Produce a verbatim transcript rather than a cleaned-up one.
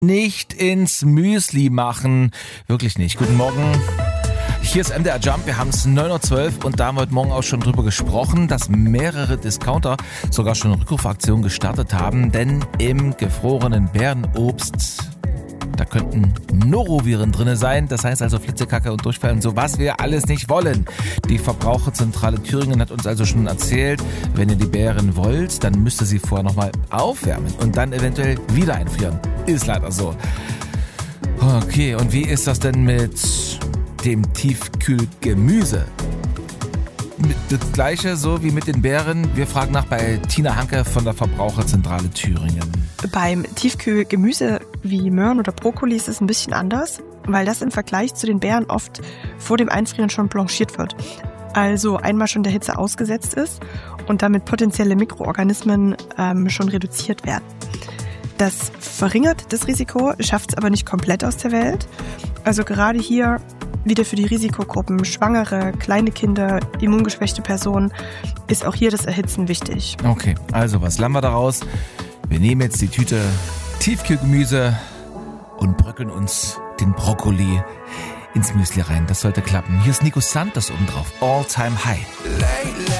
nicht ins Müsli machen. Wirklich nicht. Guten Morgen. Hier ist M D R Jump, wir haben es neun Uhr zwölf und da haben wir heute Morgen auch schon drüber gesprochen, dass mehrere Discounter sogar schon eine Rückrufaktion gestartet haben, denn im gefrorenen Beerenobst, da könnten Noroviren drin sein, das heißt also Flitzekacke und Durchfall und so, was wir alles nicht wollen. Die Verbraucherzentrale Thüringen hat uns also schon erzählt, wenn ihr die Beeren wollt, dann müsst ihr sie vorher nochmal aufwärmen und dann eventuell wieder einfrieren. Ist leider so. Okay, und wie ist das denn mit dem Tiefkühlgemüse? Das gleiche so wie mit den Beeren. Wir fragen nach bei Tina Hanke von der Verbraucherzentrale Thüringen. Beim Tiefkühlgemüse wie Möhren oder Brokkoli ist es ein bisschen anders, weil das im Vergleich zu den Beeren oft vor dem Einfrieren schon blanchiert wird. Also einmal schon der Hitze ausgesetzt ist und damit potenzielle Mikroorganismen ähm, schon reduziert werden. Das verringert das Risiko, schafft es aber nicht komplett aus der Welt. Also gerade hier wieder für die Risikogruppen, Schwangere, kleine Kinder, immungeschwächte Personen, ist auch hier das Erhitzen wichtig. Okay, also was lernen wir daraus? Wir nehmen jetzt die Tüte Tiefkühlgemüse und bröckeln uns den Brokkoli ins Müsli rein. Das sollte klappen. Hier ist Nico Santos oben drauf. All Time High.